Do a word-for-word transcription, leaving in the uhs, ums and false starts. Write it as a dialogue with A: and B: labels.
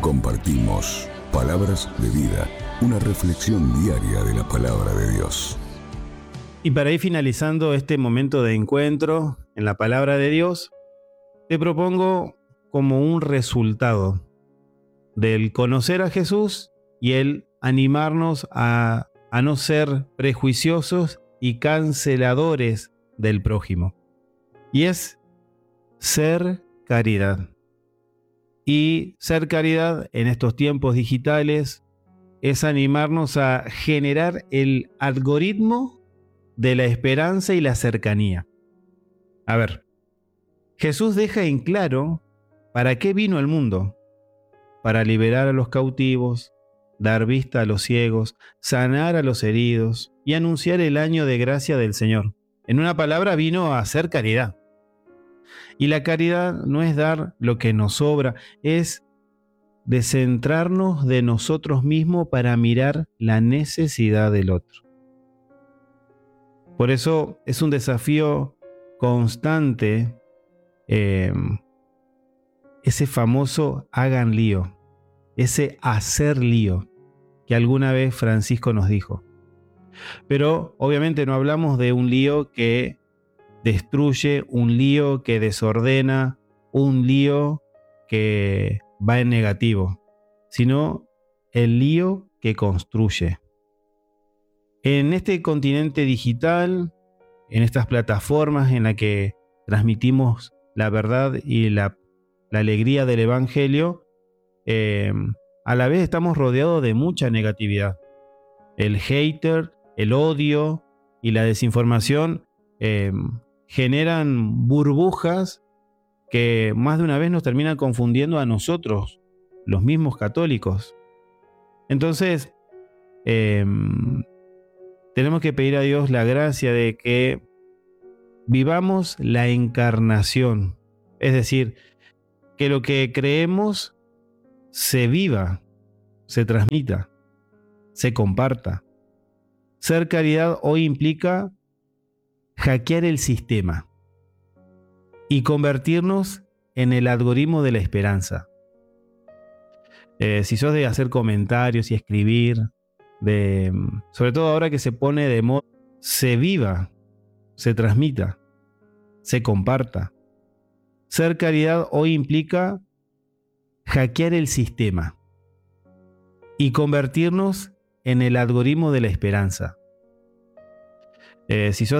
A: Compartimos palabras de vida, una reflexión diaria de la palabra de Dios.
B: Y para ir finalizando este momento de encuentro en la palabra de Dios, te propongo como un resultado del conocer a Jesús y el animarnos a, a no ser prejuiciosos y canceladores del prójimo. Y es ser caridad. Y ser caridad en estos tiempos digitales es animarnos a generar el algoritmo de la esperanza y la cercanía. A ver, Jesús deja en claro para qué vino al mundo: para liberar a los cautivos, dar vista a los ciegos, sanar a los heridos y anunciar el año de gracia del Señor. En una palabra, vino a hacer caridad. Y la caridad no es dar lo que nos sobra, es descentrarnos de nosotros mismos para mirar la necesidad del otro. Por eso es un desafío constante eh, ese famoso hagan lío, ese hacer lío que alguna vez Francisco nos dijo. Pero obviamente no hablamos de un lío que destruye, un lío que desordena, un lío que va en negativo, sino el lío que construye. En este continente digital, en estas plataformas en las que transmitimos la verdad y la, la alegría del Evangelio, eh, a la vez estamos rodeados de mucha negatividad. El hater, el odio y la desinformación eh, generan burbujas que más de una vez nos terminan confundiendo a nosotros, los mismos católicos. Entonces, eh, tenemos que pedir a Dios la gracia de que vivamos la encarnación, es decir, que lo que creemos se viva, se transmita, se comparta. Ser caridad hoy implica hackear el sistema y convertirnos en el algoritmo de la esperanza. Eh, si sos de hacer comentarios y escribir, de, sobre todo ahora que se pone de moda, se viva, se transmita, se comparta. Ser caridad hoy implica hackear el sistema y convertirnos en el algoritmo de la esperanza. Eh, si sos